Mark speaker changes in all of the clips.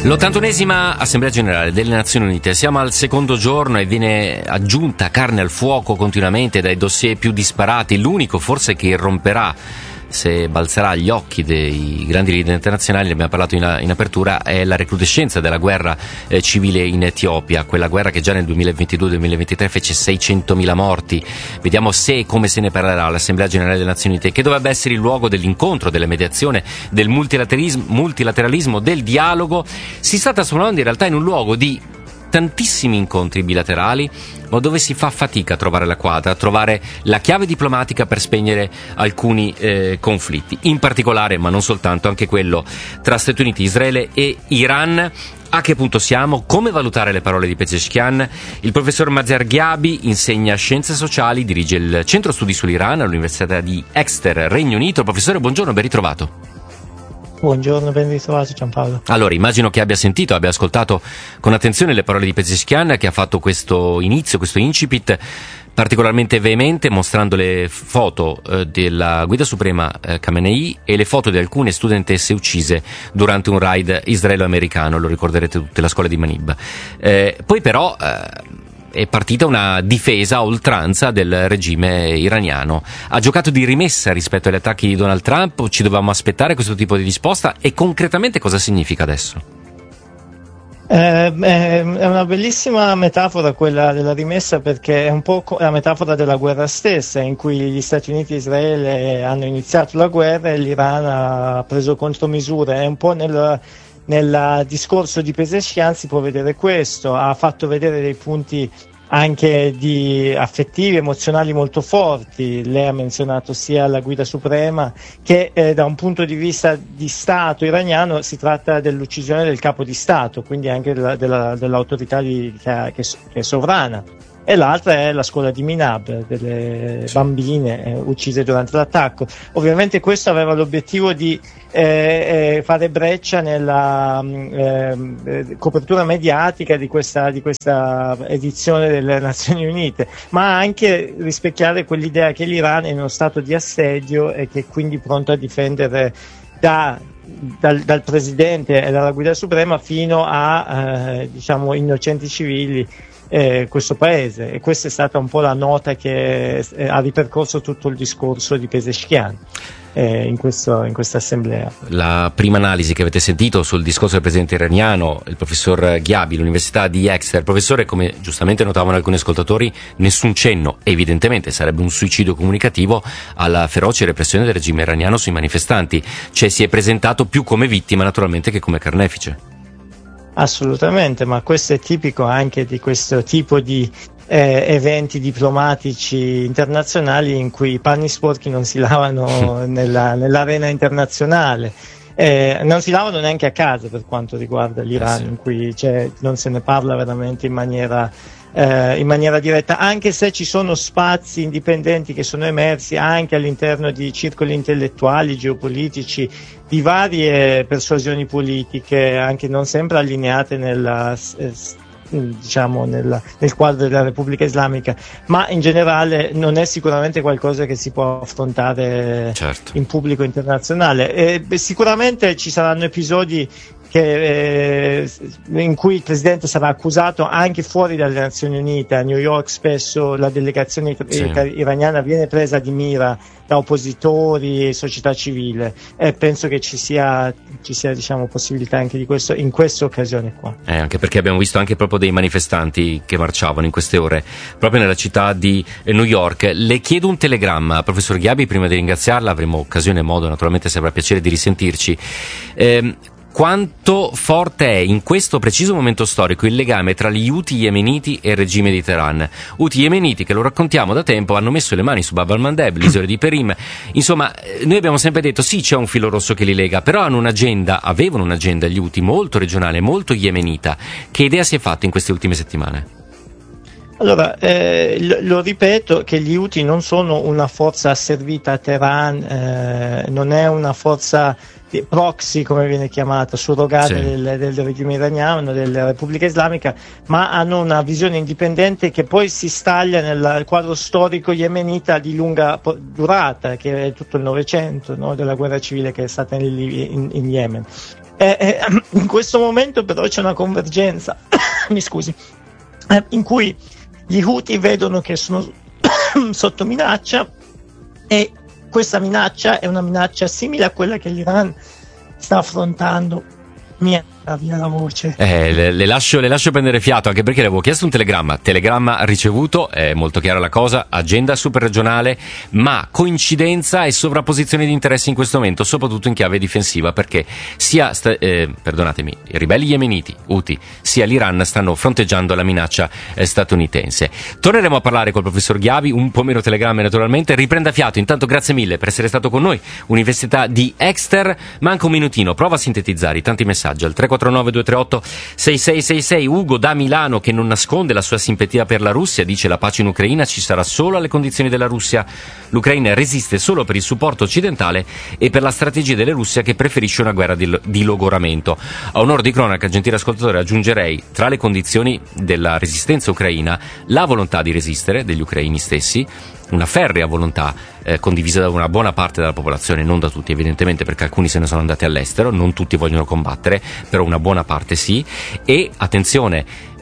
Speaker 1: L'81esima Assemblea Generale delle Nazioni Unite. Siamo al secondo giorno e viene aggiunta carne al fuoco continuamente dai dossier più disparati. L'unico forse che irromperà, se balzerà agli occhi dei grandi leader internazionali, ne abbiamo parlato in apertura, è la recrudescenza della guerra civile in Etiopia, quella guerra che già nel 2022-2023 fece 600.000 morti. Vediamo se e come se ne parlerà all'Assemblea Generale delle Nazioni Unite, che dovrebbe essere il luogo dell'incontro, della mediazione, del multilateralismo, del dialogo. Si sta trasformando in realtà in un luogo di tantissimi incontri bilaterali, ma dove si fa fatica a trovare la quadra, a trovare la chiave diplomatica per spegnere alcuni conflitti, in particolare, ma non soltanto, anche quello tra Stati Uniti, Israele e Iran. A che punto siamo? Come valutare le parole di Pezeshkian? Il professor Mazer Ghiabi insegna scienze sociali, dirige il centro studi sull'Iran all'Università di Exeter, Regno Unito. Professore, buongiorno, ben ritrovato.
Speaker 2: Buongiorno, ben ritrovato Gianpaolo.
Speaker 1: Allora, immagino che abbia ascoltato con attenzione le parole di Pezeshkian, che ha fatto questo inizio, questo incipit particolarmente veemente, mostrando le foto della guida suprema Khamenei e le foto di alcune studentesse uccise durante un raid israelo-americano, lo ricorderete tutte, la scuola di Manib. Poi però è partita una difesa a oltranza del regime iraniano. Ha giocato di rimessa rispetto agli attacchi di Donald Trump? Ci dovevamo aspettare questo tipo di risposta? E concretamente cosa significa adesso?
Speaker 2: È una bellissima metafora quella della rimessa, perché è un po' la metafora della guerra stessa, in cui gli Stati Uniti e Israele hanno iniziato la guerra e l'Iran ha preso contromisure. È un po' nel discorso di Pezeshkian si può vedere questo. Ha fatto vedere dei punti anche di affettivi, emozionali molto forti. Lei ha menzionato sia la guida suprema che da un punto di vista di Stato iraniano si tratta dell'uccisione del capo di Stato, quindi anche dell'autorità che è sovrana. E l'altra è la scuola di Minab, delle bambine uccise durante l'attacco. Ovviamente questo aveva l'obiettivo di fare breccia nella copertura mediatica di questa edizione delle Nazioni Unite, ma anche rispecchiare quell'idea che l'Iran è in uno stato di assedio e che è quindi pronto a difendere dal presidente e dalla guida suprema fino a innocenti civili questo paese. E questa è stata un po' la nota che ha ripercorso tutto il discorso di Pezeshkian in questa assemblea.
Speaker 1: La prima analisi che avete sentito sul discorso del presidente iraniano, il professor Ghiabi, l'Università di Exeter. Professore, come giustamente notavano alcuni ascoltatori, nessun cenno, evidentemente sarebbe un suicidio comunicativo, alla feroce repressione del regime iraniano sui manifestanti. Cioè si è presentato più come vittima naturalmente che come carnefice.
Speaker 2: Assolutamente, ma questo è tipico anche di questo tipo di eventi diplomatici internazionali in cui i panni sporchi non si lavano nell'arena internazionale. Non si lavano neanche a casa per quanto riguarda l'Iran, in cui non se ne parla veramente in maniera diretta, anche se ci sono spazi indipendenti che sono emersi anche all'interno di circoli intellettuali, geopolitici, di varie persuasioni politiche, anche non sempre allineate nel quadro della Repubblica Islamica, ma in generale non è sicuramente qualcosa che si può affrontare in pubblico internazionale. Sicuramente ci saranno episodi in cui il presidente sarà accusato anche fuori dalle Nazioni Unite. A New York spesso la delegazione iraniana viene presa di mira da oppositori e società civile, e penso che ci sia possibilità anche di questo in questa occasione qua.
Speaker 1: Anche perché abbiamo visto anche proprio dei manifestanti che marciavano in queste ore proprio nella città di New York. Le chiedo un telegramma, professor Ghiabi, prima di ringraziarla. Avremo occasione e modo, naturalmente, se avrà piacere, di risentirci. Quanto forte è in questo preciso momento storico il legame tra gli Houthi yemeniti e il regime di Teheran? Houthi yemeniti che, lo raccontiamo da tempo, hanno messo le mani su Bab al-Mandeb, l'isola di Perim. Insomma, noi abbiamo sempre detto sì, c'è un filo rosso che li lega, però avevano un'agenda gli Houthi molto regionale, molto yemenita. Che idea si è fatta in queste ultime settimane?
Speaker 2: Allora, lo ripeto, che gli Houthi non sono una forza asservita a Teheran, non è una forza proxy, come viene chiamata, surrogata del regime iraniano, della Repubblica Islamica, ma hanno una visione indipendente che poi si staglia nel quadro storico yemenita di lunga durata, che è tutto il Novecento, no? Della guerra civile che è stata in Yemen. In questo momento però c'è una convergenza, mi scusi, in cui gli Houthi vedono che sono sotto minaccia, e questa minaccia è una minaccia simile a quella che l'Iran sta affrontando. Via la voce.
Speaker 1: Le lascio prendere fiato, anche perché le avevo chiesto un telegramma ricevuto, è molto chiara la cosa, agenda super regionale, ma coincidenza e sovrapposizione di interessi in questo momento, soprattutto in chiave difensiva, perché sia i ribelli yemeniti, Houthi, sia l'Iran stanno fronteggiando la minaccia statunitense. Torneremo a parlare col professor Ghiavi, un po' meno telegrammi naturalmente. Riprenda fiato, intanto grazie mille per essere stato con noi. Università di Exeter, manca un minutino, prova a sintetizzare i tanti messaggi al 349-238-6666. Ugo da Milano, che non nasconde la sua simpatia per la Russia, dice: la pace in Ucraina ci sarà solo alle condizioni della Russia. L'Ucraina resiste solo per il supporto occidentale e per la strategia della Russia, che preferisce una guerra di logoramento. A onor di cronaca, gentile ascoltatore, aggiungerei tra le condizioni della resistenza ucraina la volontà di resistere degli ucraini stessi, una ferrea volontà condivisa da una buona parte della popolazione, non da tutti evidentemente, perché alcuni se ne sono andati all'estero, non tutti vogliono combattere, però una buona parte sì. E attenzione,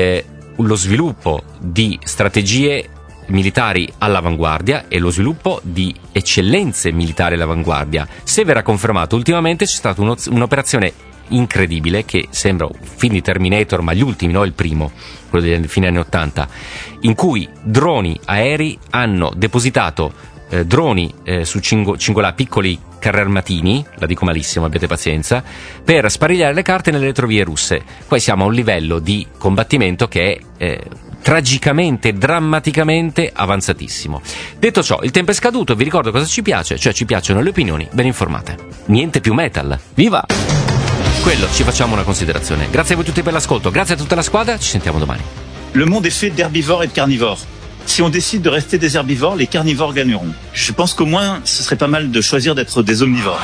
Speaker 1: lo sviluppo di strategie militari all'avanguardia e lo sviluppo di eccellenze militari all'avanguardia. Se verrà confermato, ultimamente c'è stata un'operazione incredibile che sembra un film di Terminator, ma gli ultimi, no, il primo, quello degli fine anni 80, in cui droni aerei hanno depositato droni su cingolà, piccoli carri armatini, la dico malissimo, abbiate pazienza, per sparigliare le carte nelle retrovie russe. Poi siamo a un livello di combattimento che è tragicamente, drammaticamente avanzatissimo. Detto ciò, il tempo è scaduto, vi ricordo cosa ci piace, cioè ci piacciono le opinioni ben informate. Niente più metal. Viva! Quello, ci facciamo una considerazione. Grazie a voi tutti per l'ascolto, grazie a tutta la squadra, ci sentiamo domani.
Speaker 3: Le monde est fait d'herbivores et de carnivores. Si on décide de rester des herbivores, les carnivores gagneront. Je pense qu'au moins, ce serait pas mal de choisir d'être des omnivores.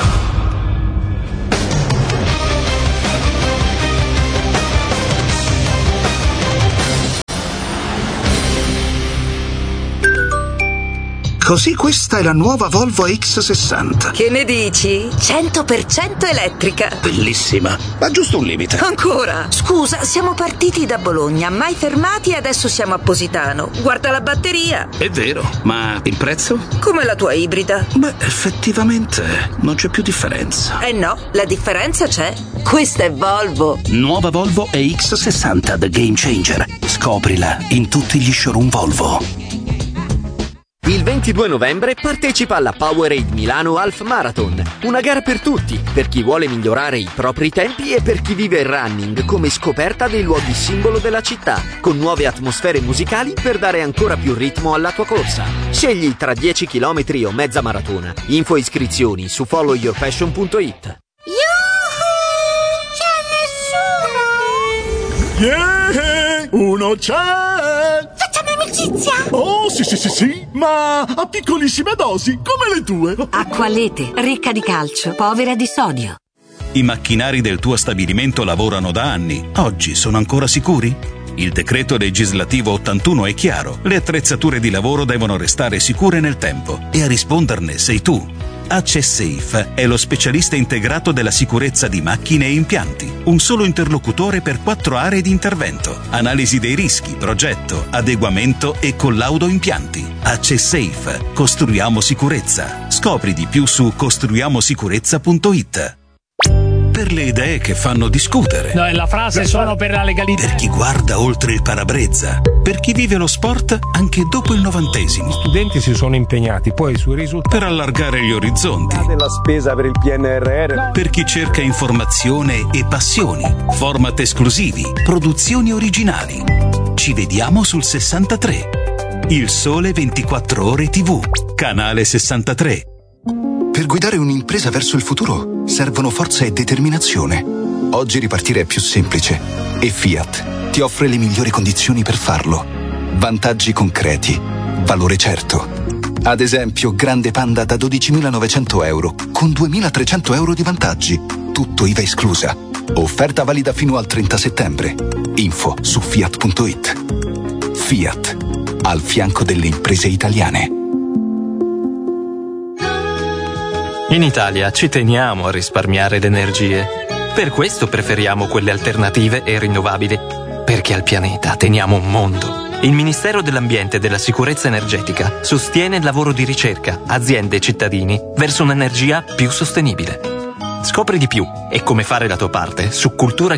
Speaker 4: Così questa è la nuova Volvo X60.
Speaker 5: Che ne dici? 100% elettrica.
Speaker 4: Bellissima, ma giusto un limite.
Speaker 5: Ancora? Scusa, siamo partiti da Bologna, mai fermati e adesso siamo a Positano. Guarda la batteria.
Speaker 4: È vero, ma il prezzo?
Speaker 5: Come la tua ibrida.
Speaker 4: Beh, effettivamente non c'è più differenza.
Speaker 5: Eh no, la differenza c'è. Questa è Volvo.
Speaker 4: Nuova Volvo EX60 The Game Changer. Scoprila in tutti gli showroom Volvo.
Speaker 6: Il 22 novembre partecipa alla Powerade Milano Half Marathon, una gara per tutti, per chi vuole migliorare i propri tempi e per chi vive il running come scoperta dei luoghi simbolo della città, con nuove atmosfere musicali per dare ancora più ritmo alla tua corsa. Scegli tra 10 km o mezza maratona. Info e iscrizioni su followyourpassion.it.
Speaker 7: Yuhu! C'è nessuno! Yeah! Uno c'è! Oh, sì, ma a piccolissime dosi, come le tue.
Speaker 8: Acqualete, ricca di calcio, povera di sodio.
Speaker 9: I macchinari del tuo stabilimento lavorano da anni. Oggi sono ancora sicuri? Il decreto legislativo 81 è chiaro. Le attrezzature di lavoro devono restare sicure nel tempo e a risponderne sei tu. AccessSafe è lo specialista integrato della sicurezza di macchine e impianti. Un solo interlocutore per 4 aree di intervento. Analisi dei rischi, progetto, adeguamento e collaudo impianti. AccessSafe. Costruiamo sicurezza. Scopri di più su costruiamosicurezza.it. Per le idee che fanno discutere.
Speaker 10: No, la frase sono per la legalità.
Speaker 9: Per chi guarda oltre il parabrezza. Per chi vive lo sport anche dopo il 90°.
Speaker 11: Gli studenti si sono impegnati, poi sui risultati.
Speaker 9: Per allargare gli orizzonti.
Speaker 11: Della spesa per il PNRR.
Speaker 9: Per chi cerca informazione e passioni. Format esclusivi. Produzioni originali. Ci vediamo sul 63. Il Sole 24 Ore TV. Canale 63.
Speaker 12: Per guidare un'impresa verso il futuro servono forza e determinazione. Oggi ripartire è più semplice e Fiat ti offre le migliori condizioni per farlo. Vantaggi concreti, valore certo. Ad esempio, Grande Panda da 12.900 euro con 2.300 euro di vantaggi, tutto IVA esclusa. Offerta valida fino al 30 settembre. Info su fiat.it. Fiat, al fianco delle imprese italiane.
Speaker 13: In Italia ci teniamo a risparmiare le energie. Per questo preferiamo quelle alternative e rinnovabili, perché al pianeta teniamo un mondo. Il Ministero dell'Ambiente e della Sicurezza Energetica sostiene il lavoro di ricerca, aziende e cittadini verso un'energia più sostenibile. Scopri di più e come fare la tua parte su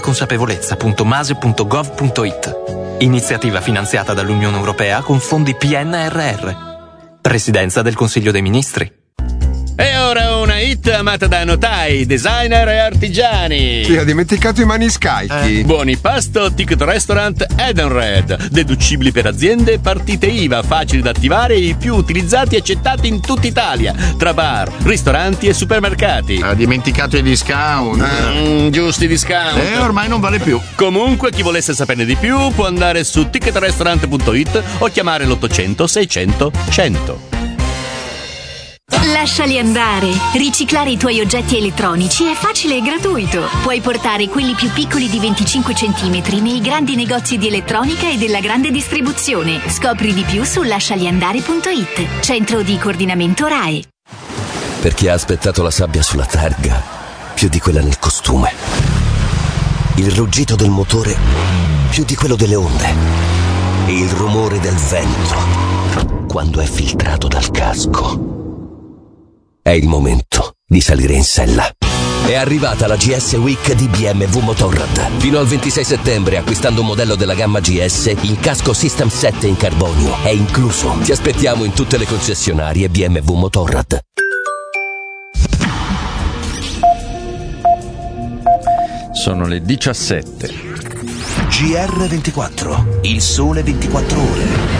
Speaker 13: culturaeconsapevolezza.mase.gov.it. Iniziativa finanziata dall'Unione Europea con fondi PNRR. Presidenza del Consiglio dei Ministri.
Speaker 14: E ora una hit amata da notai, designer e artigiani.
Speaker 15: Ti ha dimenticato i maniscalchi.
Speaker 14: Buoni pasto, ticket restaurant Edenred. Deducibili per aziende e partite IVA, facili da attivare e i più utilizzati e accettati in tutta Italia. Tra bar, ristoranti e supermercati.
Speaker 15: Ha dimenticato i discount.
Speaker 14: Giusti discount.
Speaker 15: Ormai non vale più.
Speaker 14: Comunque, chi volesse saperne di più può andare su ticketrestaurant.it o chiamare l'800 600 100.
Speaker 8: Lasciali andare. Riciclare i tuoi oggetti elettronici è facile e gratuito. Puoi portare quelli più piccoli di 25 cm nei grandi negozi di elettronica e della grande distribuzione. Scopri di più su lascialiandare.it. Centro di coordinamento RAI.
Speaker 16: Per chi ha aspettato la sabbia sulla targa più di quella nel costume. Il ruggito del motore più di quello delle onde. E il rumore del vento quando è filtrato dal casco. È il momento di salire in sella. È arrivata la GS Week di BMW Motorrad. Fino al 26 settembre, acquistando un modello della gamma GS, il casco System 7 in carbonio è incluso. Ti aspettiamo in tutte le concessionarie BMW Motorrad.
Speaker 17: Sono le 17.
Speaker 4: GR24, il sole 24 ore.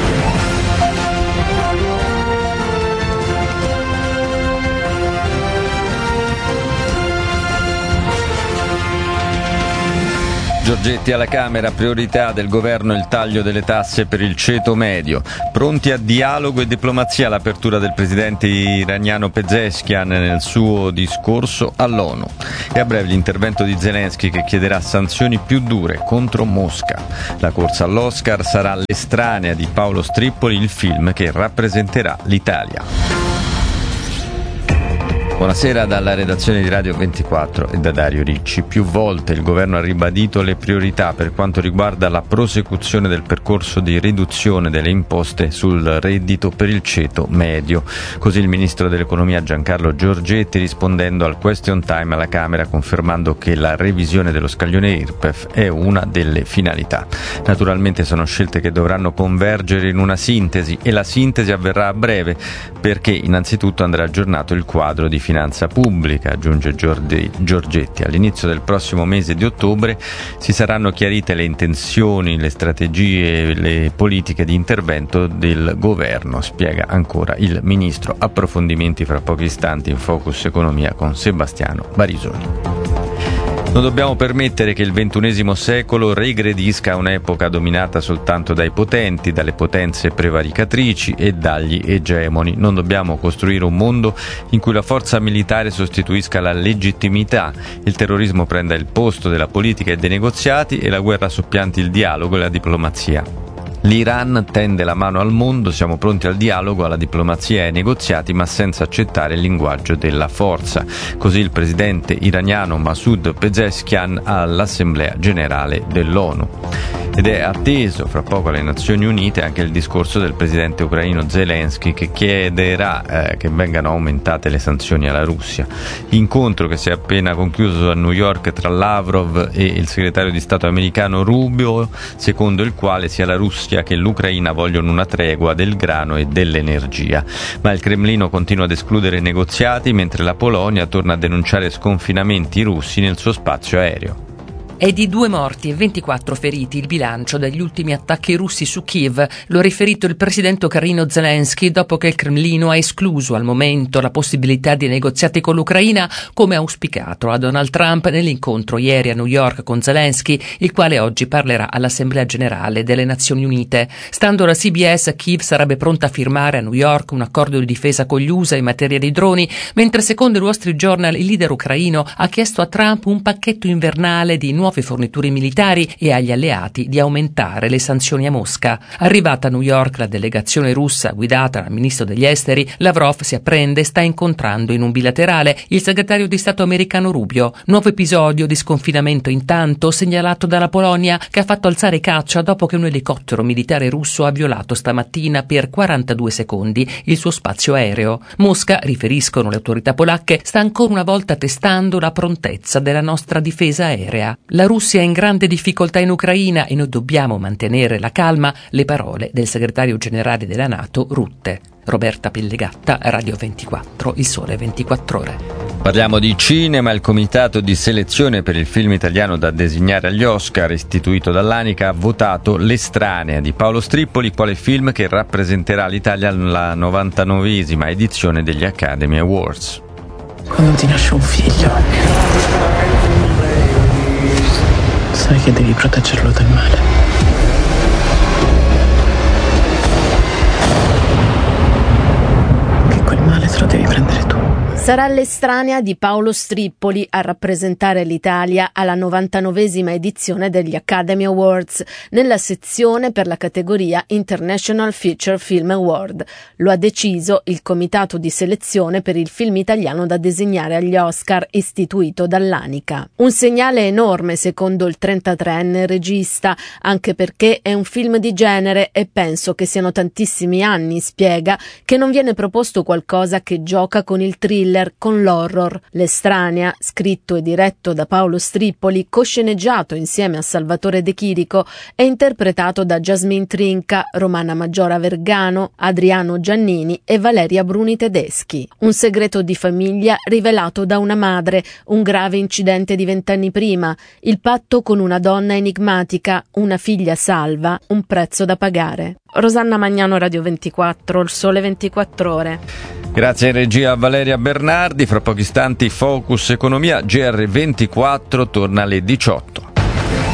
Speaker 17: Giorgetti alla Camera, priorità del governo il taglio delle tasse per il ceto medio. Pronti a dialogo e diplomazia l'apertura del presidente iraniano Pezeshkian nel suo discorso all'ONU. E a breve l'intervento di Zelensky che chiederà sanzioni più dure contro Mosca. La corsa all'Oscar sarà L'estranea di Paolo Strippoli, il film che rappresenterà l'Italia. Buonasera dalla redazione di Radio 24 e da Dario Ricci. Più volte il governo ha ribadito le priorità per quanto riguarda la prosecuzione del percorso di riduzione delle imposte sul reddito per il ceto medio. Così il ministro dell'economia Giancarlo Giorgetti, rispondendo al question time alla Camera, confermando che la revisione dello scaglione IRPEF è una delle finalità. Naturalmente sono scelte che dovranno convergere in una sintesi e la sintesi avverrà a breve perché innanzitutto andrà aggiornato il quadro di finanza pubblica, aggiunge Giorgetti. All'inizio del prossimo mese di ottobre si saranno chiarite le intenzioni, le strategie e le politiche di intervento del governo, spiega ancora il ministro. Approfondimenti fra pochi istanti in Focus Economia con Sebastiano Barisoni. Non dobbiamo permettere che il XXI secolo regredisca a un'epoca dominata soltanto dai potenti, dalle potenze prevaricatrici e dagli egemoni. Non dobbiamo costruire un mondo in cui la forza militare sostituisca la legittimità, il terrorismo prenda il posto della politica e dei negoziati e la guerra soppianti il dialogo e la diplomazia. L'Iran tende la mano al mondo, siamo pronti al dialogo, alla diplomazia e ai negoziati, ma senza accettare il linguaggio della forza. Così il presidente iraniano Masoud Pezeshkian all'Assemblea Generale dell'ONU. Ed è atteso fra poco alle Nazioni Unite anche il discorso del presidente ucraino Zelensky che chiederà che vengano aumentate le sanzioni alla Russia. Incontro che si è appena concluso a New York tra Lavrov e il segretario di Stato americano Rubio, secondo il quale sia la Russia che l'Ucraina vogliono una tregua del grano e dell'energia. Ma il Cremlino continua ad escludere negoziati mentre la Polonia torna a denunciare sconfinamenti russi nel suo spazio aereo.
Speaker 18: È di 2 morti e 24 feriti il bilancio degli ultimi attacchi russi su Kiev, lo ha riferito il presidente ucraino Zelensky dopo che il Cremlino ha escluso al momento la possibilità di negoziati con l'Ucraina come auspicato a Donald Trump nell'incontro ieri a New York con Zelensky, il quale oggi parlerà all'Assemblea Generale delle Nazioni Unite. Stando alla CBS, Kiev sarebbe pronta a firmare a New York un accordo di difesa con gli USA in materia di droni, mentre secondo il Wall Street Journal il leader ucraino ha chiesto a Trump un pacchetto invernale di nuovi nuove forniture militari e agli alleati di aumentare le sanzioni a Mosca. Arrivata a New York la delegazione russa guidata dal ministro degli esteri, Lavrov, si apprende, sta incontrando in un bilaterale il segretario di Stato americano Rubio. Nuovo episodio di sconfinamento intanto segnalato dalla Polonia, che ha fatto alzare caccia dopo che un elicottero militare russo ha violato stamattina per 42 secondi il suo spazio aereo. Mosca, riferiscono le autorità polacche, sta ancora una volta testando la prontezza della nostra difesa aerea. La Russia è in grande difficoltà in Ucraina e noi dobbiamo mantenere la calma, le parole del segretario generale della NATO Rutte. Roberta Pellegatta, Radio 24, Il Sole 24 Ore.
Speaker 17: Parliamo di cinema. Il comitato di selezione per il film italiano da designare agli Oscar, istituito dall'Anica, ha votato L'Estranea di Paolo Strippoli quale film che rappresenterà l'Italia alla 99esima edizione degli Academy Awards.
Speaker 19: Quando ti nasce un figlio, sai che devi proteggerlo dal male. Che quel male te lo devi prendere tu.
Speaker 20: Sarà L'Estranea di Paolo Strippoli a rappresentare l'Italia alla 99esima edizione degli Academy Awards, nella sezione per la categoria International Feature Film Award. Lo ha deciso il comitato di selezione per il film italiano da designare agli Oscar, istituito dall'Anica. Un segnale enorme secondo il 33enne regista, anche perché è un film di genere e penso che siano tantissimi anni, spiega, che non viene proposto qualcosa che gioca con il thriller, con l'horror. L'Estranea, scritto e diretto da Paolo Strippoli, cosceneggiato insieme a Salvatore De Chirico, è interpretato da Jasmine Trinca, Romana Maggiora Vergano, Adriano Giannini e Valeria Bruni Tedeschi. Un segreto di famiglia rivelato da una madre, un grave incidente di 20 anni prima, il patto con una donna enigmatica, una figlia salva, un prezzo da pagare. Rosanna Magnano, Radio 24, Il Sole 24 Ore.
Speaker 17: Grazie in regia a Valeria Bernardi. Fra pochi istanti Focus Economia. GR24 torna alle 18.